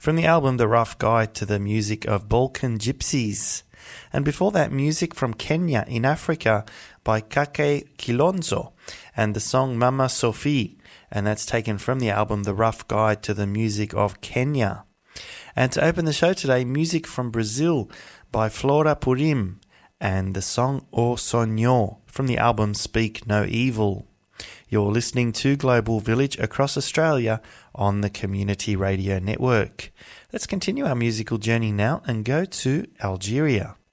from the album The Rough Guide to the Music of Balkan Gypsies. And before that, music from Kenya in Africa by Kake Kilonzo and the song Mama Sophie, and that's taken from the album The Rough Guide to the Music of Kenya. And to open the show today, music from Brazil by Flora Purim and the song O Sonho from the album Speak No Evil. You're listening to Global Village across Australia on the Community Radio Network. Let's continue our musical journey now and go to Algeria.